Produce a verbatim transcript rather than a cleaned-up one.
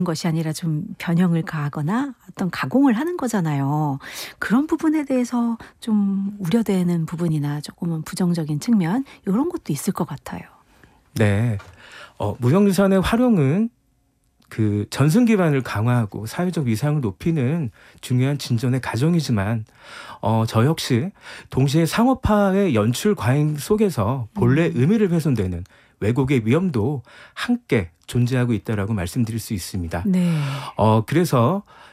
것이 아니라 좀 변형을 가하거나 어떤 가공을 하는 거잖아요. 그런 부분에 대해서 좀 우려되는 부분이나 조금은 부정적인 측면 요런 것도 있을 것 같아요. 네. 어 무형유산의 활용은 그 전승 기반을 강화하고 사회적 위상을 높이는 중요한 진전의 과정이지만 어 저 역시 동시에 상업화의 연출 과잉 속에서 본래 음. 의미를 훼손되는 왜곡의 위험도 함께 존재하고 있다라고 말씀드릴 수 있습니다. 네. 어 그래서